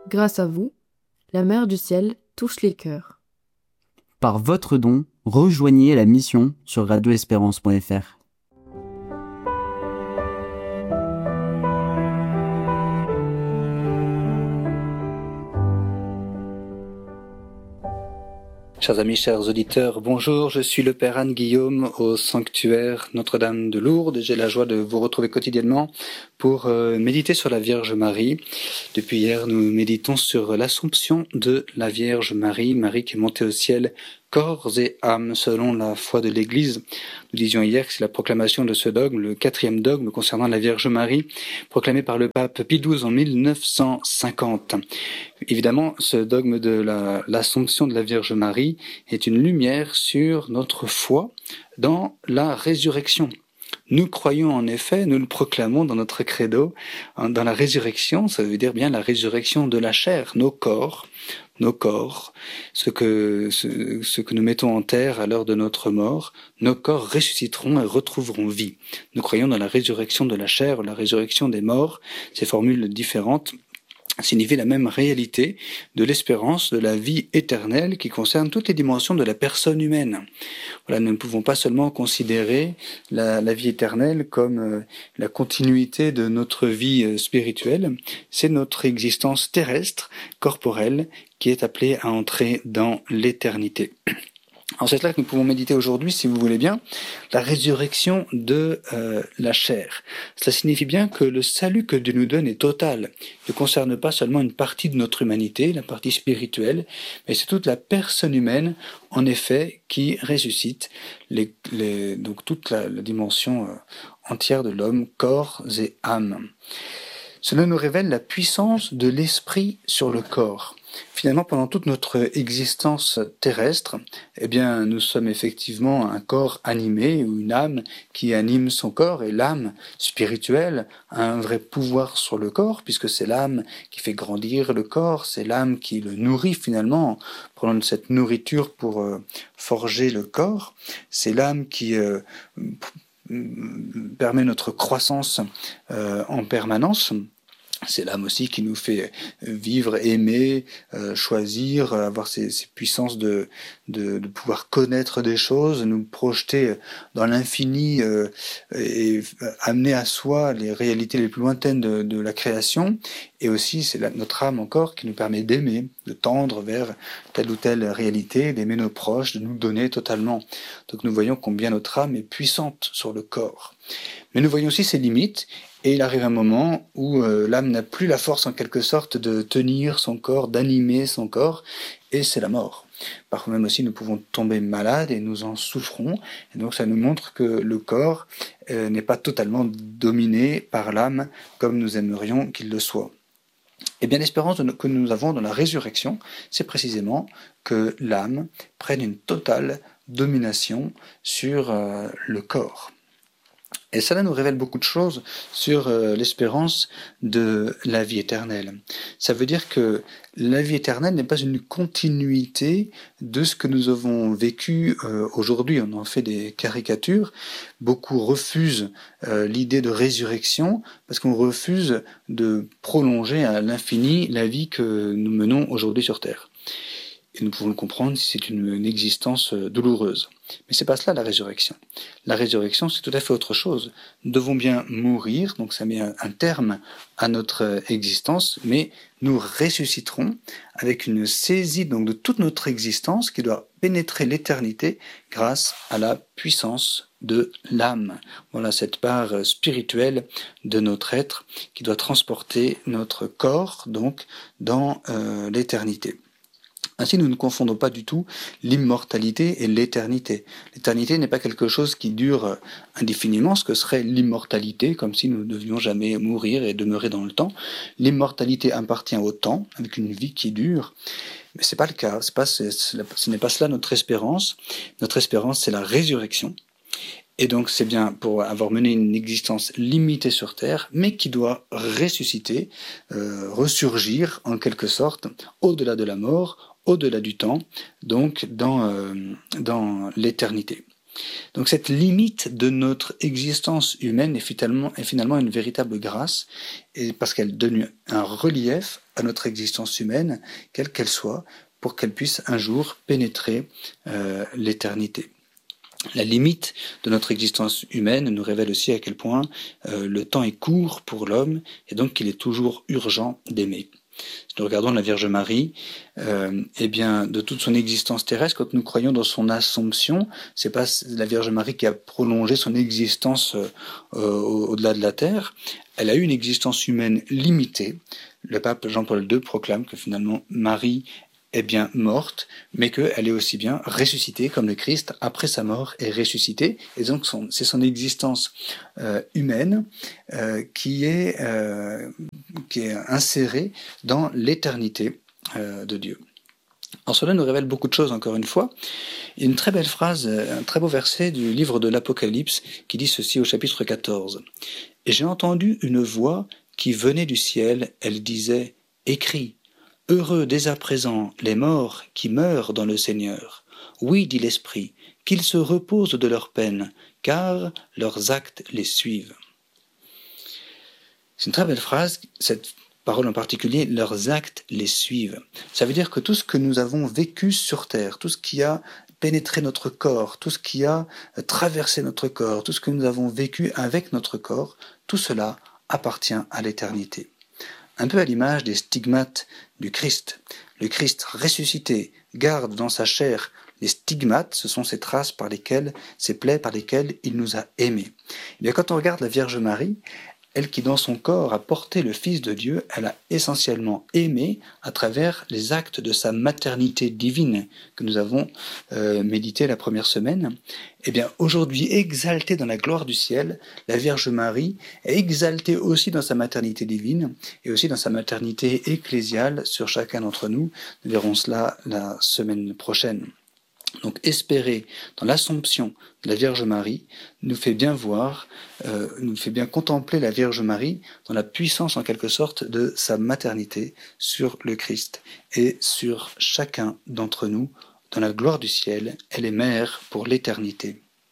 Grâce à vous, la mer du ciel touche les cœurs. Par votre don, rejoignez la mission sur radioespérance.fr. Chers amis, chers auditeurs, bonjour, je suis le Père Anne-Guillaume au sanctuaire Notre-Dame de Lourdes. J'ai la joie de vous retrouver quotidiennement pour méditer sur la Vierge Marie. Depuis hier, nous méditons sur l'Assomption de la Vierge Marie, Marie qui est montée au ciel, corps et âme, selon la foi de l'Église. Nous disions hier que c'est la proclamation de ce dogme, le 4e dogme concernant la Vierge Marie, proclamé par le pape Pie XII en 1950. Évidemment, ce dogme de l'Assomption de la Vierge Marie est une lumière sur notre foi dans la résurrection. Nous croyons en effet, nous le proclamons dans notre credo, dans la résurrection, ça veut dire bien la résurrection de la chair, nos corps, ce que nous mettons en terre à l'heure de notre mort, nos corps ressusciteront et retrouveront vie. Nous croyons dans la résurrection de la chair, la résurrection des morts, ces formules différentes signifie la même réalité de l'espérance de la vie éternelle qui concerne toutes les dimensions de la personne humaine. Voilà, nous ne pouvons pas seulement considérer la vie éternelle comme la continuité de notre vie spirituelle, c'est notre existence terrestre, corporelle, qui est appelée à entrer dans l'éternité. Alors c'est là que nous pouvons méditer aujourd'hui, si vous voulez bien, la résurrection de la chair. Cela signifie bien que le salut que Dieu nous donne est total. Il ne concerne pas seulement une partie de notre humanité, la partie spirituelle, mais c'est toute la personne humaine, en effet, qui ressuscite, donc toute la dimension entière de l'homme, corps et âme. Cela nous révèle la puissance de l'esprit sur le corps. Finalement, pendant toute notre existence terrestre, nous sommes effectivement un corps animé ou une âme qui anime son corps, et l'âme spirituelle a un vrai pouvoir sur le corps, puisque c'est l'âme qui fait grandir le corps, c'est l'âme qui le nourrit finalement, en prenant cette nourriture pour forger le corps, c'est l'âme qui permet notre croissance en permanence. C'est l'âme aussi qui nous fait vivre, aimer, choisir, avoir ces puissances de pouvoir connaître des choses, nous projeter dans l'infini et amener à soi les réalités les plus lointaines de la création. Et aussi, c'est notre âme encore qui nous permet d'aimer, de tendre vers telle ou telle réalité, d'aimer nos proches, de nous donner totalement. Donc nous voyons combien notre âme est puissante sur le corps. Mais nous voyons aussi ses limites. Et il arrive un moment où l'âme n'a plus la force en quelque sorte de tenir son corps, d'animer son corps, et c'est la mort. Parfois même aussi nous pouvons tomber malades et nous en souffrons, et donc ça nous montre que le corps n'est pas totalement dominé par l'âme comme nous aimerions qu'il le soit. Et bien l'espérance que nous avons dans la résurrection, c'est précisément que l'âme prenne une totale domination sur le corps. Et cela nous révèle beaucoup de choses sur l'espérance de la vie éternelle. Ça veut dire que la vie éternelle n'est pas une continuité de ce que nous avons vécu aujourd'hui. On en fait des caricatures. Beaucoup refusent l'idée de résurrection parce qu'on refuse de prolonger à l'infini la vie que nous menons aujourd'hui sur Terre. Et nous pouvons le comprendre si c'est une existence douloureuse. Mais c'est pas cela la résurrection. La résurrection, c'est tout à fait autre chose. Nous devons bien mourir, donc ça met un terme à notre existence, mais nous ressusciterons avec une saisie donc de toute notre existence qui doit pénétrer l'éternité grâce à la puissance de l'âme. Voilà cette part spirituelle de notre être qui doit transporter notre corps donc dans l'éternité. Ainsi, nous ne confondons pas du tout l'immortalité et l'éternité. L'éternité n'est pas quelque chose qui dure indéfiniment, ce que serait l'immortalité, comme si nous ne devions jamais mourir et demeurer dans le temps. L'immortalité appartient au temps, avec une vie qui dure. Mais c'est pas le cas, ce n'est pas cela notre espérance. Notre espérance, c'est la résurrection. Et donc c'est bien pour avoir mené une existence limitée sur Terre, mais qui doit ressusciter, ressurgir en quelque sorte, au-delà de la mort, au-delà du temps, donc dans l'éternité. Donc cette limite de notre existence humaine est finalement une véritable grâce, et parce qu'elle donne un relief à notre existence humaine, quelle qu'elle soit, pour qu'elle puisse un jour pénétrer l'éternité. La limite de notre existence humaine nous révèle aussi à quel point le temps est court pour l'homme, et donc qu'il est toujours urgent d'aimer. Si nous regardons la Vierge Marie, eh bien, de toute son existence terrestre, quand nous croyons dans son Assomption, c'est pas la Vierge Marie qui a prolongé son existence au-delà de la terre. Elle a eu une existence humaine limitée. Le pape Jean-Paul II proclame que finalement Marie est bien morte, mais qu'elle est aussi bien ressuscitée, comme le Christ, après sa mort, est ressuscité. Et donc, c'est son existence humaine qui est insérée dans l'éternité de Dieu. Alors, cela nous révèle beaucoup de choses, encore une fois. Il y a une très belle phrase, un très beau verset du livre de l'Apocalypse qui dit ceci au chapitre 14. « Et j'ai entendu une voix qui venait du ciel, elle disait « Écris ». Heureux dès à présent les morts qui meurent dans le Seigneur. Oui, dit l'Esprit, qu'ils se reposent de leur peine, car leurs actes les suivent. C'est une très belle phrase, cette parole en particulier, leurs actes les suivent. Ça veut dire que tout ce que nous avons vécu sur terre, tout ce qui a pénétré notre corps, tout ce qui a traversé notre corps, tout ce que nous avons vécu avec notre corps, tout cela appartient à l'éternité. Un peu à l'image des stigmates du Christ. Le Christ ressuscité garde dans sa chair les stigmates, ce sont ces traces ces plaies par lesquelles il nous a aimés. Et bien, quand on regarde la Vierge Marie, elle qui dans son corps a porté le Fils de Dieu, elle a essentiellement aimé à travers les actes de sa maternité divine que nous avons médité la première semaine. Eh bien, aujourd'hui, exaltée dans la gloire du ciel, la Vierge Marie est exaltée aussi dans sa maternité divine et aussi dans sa maternité ecclésiale sur chacun d'entre nous. Nous verrons cela la semaine prochaine. Donc espérer dans l'Assomption de la Vierge Marie nous fait bien voir, nous fait bien contempler la Vierge Marie dans la puissance en quelque sorte de sa maternité sur le Christ et sur chacun d'entre nous. Dans la gloire du ciel, elle est mère pour l'éternité.